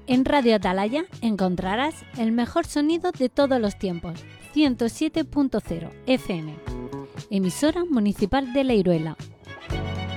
En Radio Atalaya encontrarás el mejor sonido de todos los tiempos, 107.0 FM. Emisora municipal de La Iruela,